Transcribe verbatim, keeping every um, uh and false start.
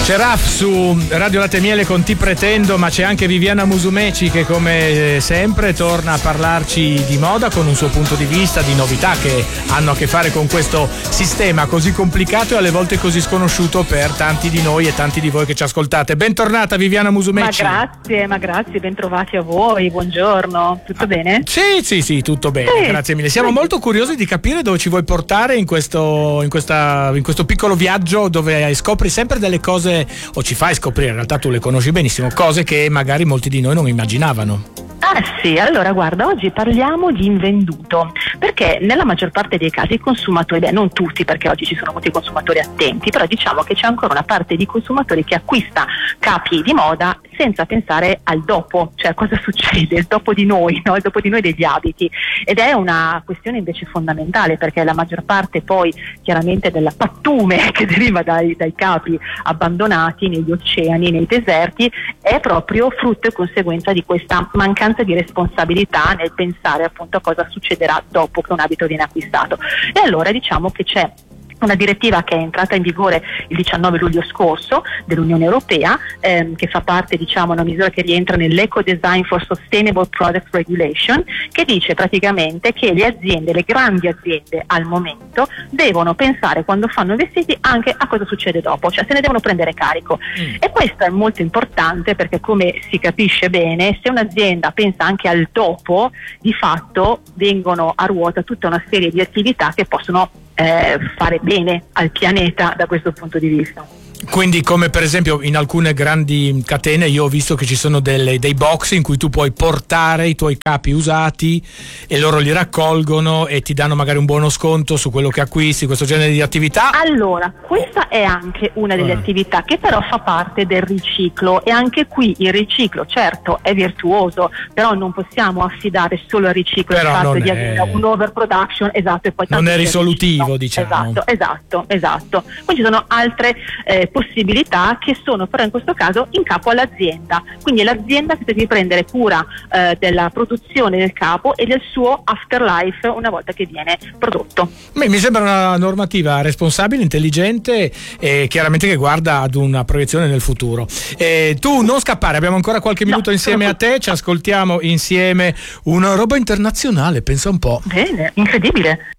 C'è Raf su Radio Latte e Miele con Ti pretendo, ma c'è anche Viviana Musumeci che come sempre torna a parlarci di moda con un suo punto di vista, di novità che hanno a che fare con questo sistema così complicato e alle volte così sconosciuto per tanti di noi e tanti di voi che ci ascoltate. Bentornata Viviana Musumeci. Ma grazie, ma grazie, bentrovati a voi, buongiorno, tutto ah, bene? Sì, sì, sì, tutto bene, sì, grazie mille. Siamo sì. molto curiosi di capire dove ci vuoi portare in questo, in questa, in questo piccolo viaggio dove scopri sempre delle cose, o ci fai scoprire, in realtà tu le conosci benissimo, cose che magari molti di noi non immaginavano. Ah sì, allora guarda, oggi parliamo di invenduto, perché nella maggior parte dei casi i consumatori, beh non tutti perché oggi ci sono molti consumatori attenti, però diciamo che c'è ancora una parte di consumatori che acquista capi di moda senza pensare al dopo, cioè cosa succede, il dopo di noi, no? Il dopo di noi degli abiti, ed è una questione invece fondamentale perché la maggior parte poi chiaramente della pattume che deriva dai, dai capi abbandonati negli oceani, nei deserti, è proprio frutto e conseguenza di questa mancanza di responsabilità nel pensare appunto a cosa succederà dopo che un abito viene acquistato. E allora diciamo che c'è una direttiva che è entrata in vigore il diciannove luglio scorso dell'Unione Europea, ehm, che fa parte, diciamo, una misura che rientra nell'Eco Design for Sustainable Products Regulation, che dice praticamente che le aziende, le grandi aziende al momento, devono pensare quando fanno i vestiti anche a cosa succede dopo, cioè se ne devono prendere carico. Mm. E questo è molto importante perché, come si capisce bene, se un'azienda pensa anche al dopo, di fatto vengono a ruota tutta una serie di attività che possono Eh, fare bene al pianeta da questo punto di vista. Quindi, come per esempio in alcune grandi catene io ho visto che ci sono delle, dei box in cui tu puoi portare i tuoi capi usati e loro li raccolgono e ti danno magari un buono sconto su quello che acquisti, questo genere di attività. Allora, questa è anche una delle eh. attività che però fa parte del riciclo, e anche qui il riciclo certo è virtuoso, però non possiamo affidare solo al riciclo però il fatto di è... avere un overproduction, esatto, e poi non è risolutivo, riciclo. diciamo. Esatto, esatto, esatto. Poi ci sono altre eh, possibilità che sono però in questo caso in capo all'azienda, quindi è l'azienda che deve prendere cura eh, della produzione del capo e del suo afterlife una volta che viene prodotto. Beh, mi sembra una normativa responsabile, intelligente e chiaramente che guarda ad una proiezione nel futuro. Eh, tu non scappare, abbiamo ancora qualche minuto no, insieme a te, ci ascoltiamo insieme una roba internazionale, pensa un po'. Bene, incredibile.